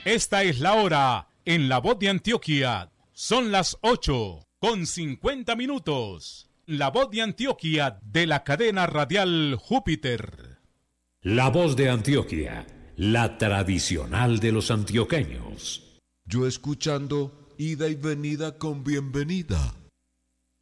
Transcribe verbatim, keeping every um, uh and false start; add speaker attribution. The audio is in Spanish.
Speaker 1: Esta es la hora en La Voz de Antioquia. Son las ocho con cincuenta minutos. La Voz de Antioquia de la cadena radial Júpiter.
Speaker 2: La Voz de Antioquia, la tradicional de los antioqueños.
Speaker 3: Yo escuchando ida y venida con bienvenida.